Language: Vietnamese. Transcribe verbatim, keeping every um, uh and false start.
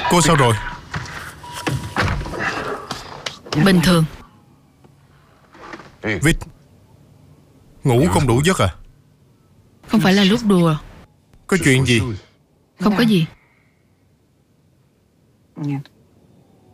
Cô sao rồi? Bình thường. Vít, ngủ không đủ giấc à? Không phải là lúc đùa. Có chuyện gì? Không có gì.